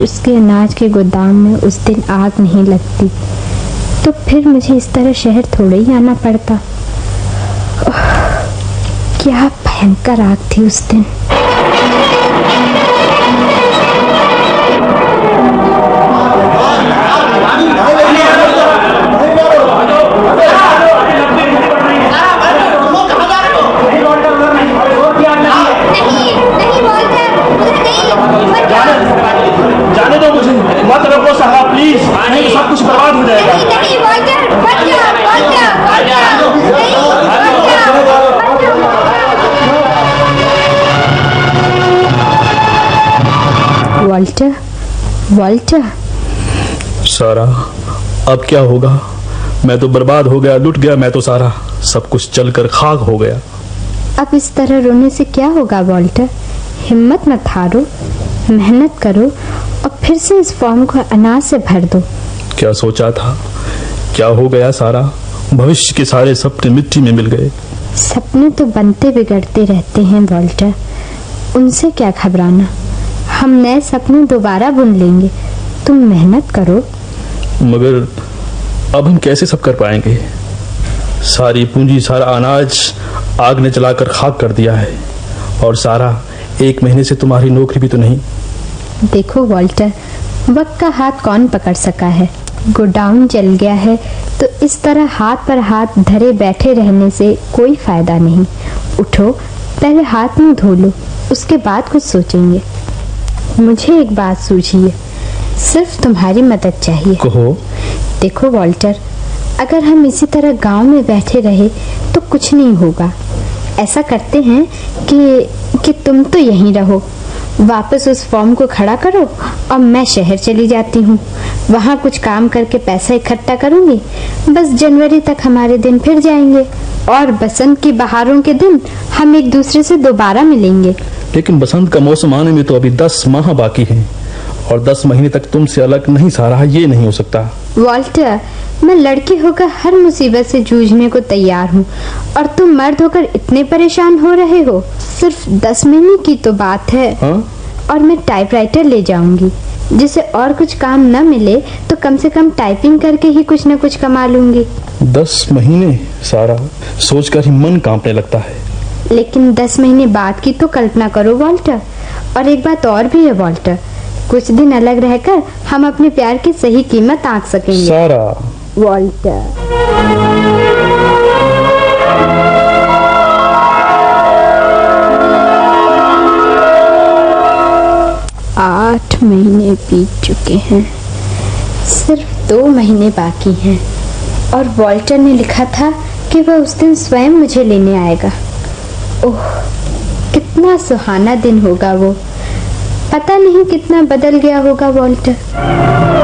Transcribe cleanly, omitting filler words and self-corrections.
उसके अनाज के गोदाम में उस दिन आग नहीं लगती तो फिर मुझे इस तरह शहर थोड़े ही आना पड़ता। क्या भयंकर आग थी उस दिन। जाने दो मुझे, मत रोको साहब प्लीज, नहीं तो सब कुछ बर्बाद हो जाएगा। नहीं वॉल्टर, बच जा, वॉल्टर, वॉल्टर। सारा, अब क्या होगा? मैं तो बर्बाद हो गया, लुट गया मैं तो सारा, सब कुछ जलकर खाक हो गया। अब इस तरह रोने से क्या होगा वॉल्टर? हिम्मत मत हारो, मेहनत करो और फिर से इस फॉर्म को अनाज से भर दो। क्या सोचा था, क्या हो गया सारा? भविष्य के सारे सपने मिट्टी में मिल गए। सपने तो बनते बिगड़ते रहते हैं वॉल्टर, उनसे क्या घबराना। हम नए सपने दोबारा बुन लेंगे, तुम मेहनत करो। मगर अब हम कैसे सब कर पाएंगे? सारी पूंजी, सारा अनाज आग ने जलाकर खाक कर दिया है। और सारा, 1 महीने से तुम्हारी नौकरी भी तो नहीं। देखो वॉल्टर, वक्त का हाथ कौन पकड़ सका है। गोडाउन जल गया है तो इस तरह हाथ पर हाथ धरे बैठे रहने से कोई फायदा नहीं। उठो, पहले हाथ मुंह धो लो, उसके बाद कुछ सोचेंगे। मुझे एक बात सूझी है, सिर्फ तुम्हारी मदद चाहिए। कहो। देखो वॉल्टर, अगर हम इसी तरह गांव में बैठे रहे तो कुछ नहीं होगा। ऐसा करते हैं कि तुम तो यहीं रहो, वापस उस फॉर्म को खड़ा करो और मैं शहर चली जाती हूँ। वहाँ कुछ काम करके पैसा इकट्ठा करूँगी। बस जनवरी तक हमारे दिन फिर जाएंगे और बसंत की बहारों के दिन हम एक दूसरे से दोबारा मिलेंगे। लेकिन बसंत का मौसम आने में तो अभी 10 माह बाकी हैं और 10 महीने तक तुमसे अलग नहीं सारा, ये नहीं हो सकता। वॉल्टर, मैं लड़की होकर हर मुसीबत से जूझने को तैयार हूँ और तुम मर्द होकर इतने परेशान हो रहे हो। सिर्फ 10 महीने की तो बात है। हाँ? और मैं टाइपराइटर ले जाऊंगी, जिसे और कुछ काम न मिले तो कम से कम टाइपिंग करके ही कुछ न कुछ कमा लूंगी। 10 महीने सारा, सोचकर ही मन कांपने लगता है। लेकिन 10 महीने बाद की तो कल्पना करो वॉल्टर। और एक बात और भी है वॉल्टर, कुछ दिन अलग रहकर हम अपने प्यार की सही कीमत आंक सकेंगे। सारा। वॉल्टर। 8 महीने बीत चुके हैं, सिर्फ 2 महीने बाकी हैं और वॉल्टर ने लिखा था कि वह उस दिन स्वयं मुझे लेने आएगा। ओह, कितना सुहाना दिन होगा वो। पता नहीं कितना बदल गया होगा वॉल्टर।